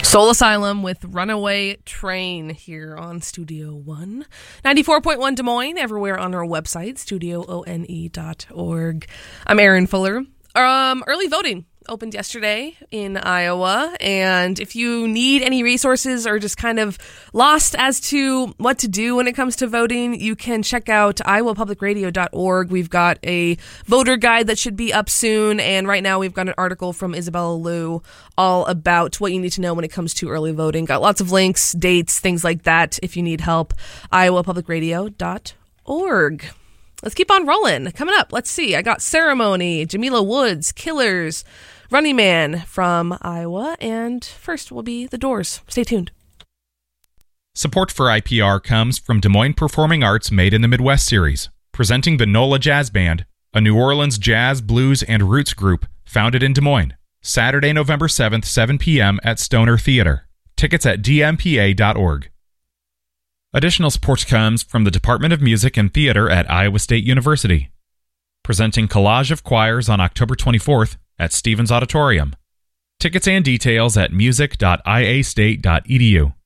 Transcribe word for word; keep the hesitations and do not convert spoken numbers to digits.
Soul Asylum with Runaway Train here on Studio One. ninety-four point one Des Moines, everywhere on our website, studio one dot org. I'm Erin Fuller. Um, early voting opened yesterday in Iowa, and if you need any resources or just kind of lost as to what to do when it comes to voting, you can check out iowa public radio dot org. We've got a voter guide that should be up soon, and right now we've got an article from Isabella Liu all about what you need to know when it comes to early voting. Got lots of links, dates, things like that if you need help. iowa public radio dot org. Let's keep on rolling. Coming up, let's see. I got Ceremony, Jamila Woods, Killers, Running Man from Iowa, and first will be The Doors. Stay tuned. Support for I P R comes from Des Moines Performing Arts Made in the Midwest series, presenting the NOLA Jazz Band, a New Orleans jazz, blues, and roots group founded in Des Moines. Saturday, November seventh, seven p.m. at Stoner Theater. Tickets at d m p a dot org. Additional support comes from the Department of Music and Theater at Iowa State University, presenting Collage of Choirs on October twenty-fourth at Stevens Auditorium. Tickets and details at music dot i a state dot e d u.